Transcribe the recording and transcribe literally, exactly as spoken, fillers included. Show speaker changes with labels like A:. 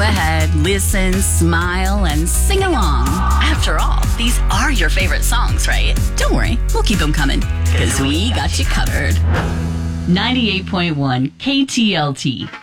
A: ahead, listen, smile, and sing along. After all, these are your favorite songs, right? Don't worry, we'll keep them coming, because we got you covered. ninety-eight point one K T L T.